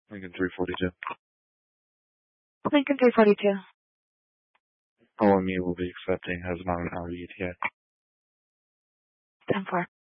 Lincoln 342. Lincoln 342. OME will be accepting has about an hour ETA. 10-4.